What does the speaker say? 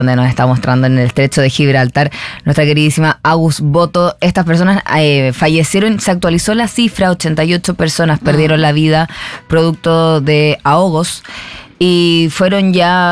donde nos está mostrando en el estrecho de Gibraltar nuestra queridísima Agus Boto. Estas personas fallecieron, se actualizó la cifra, 88 personas perdieron la vida producto de ahogos y fueron ya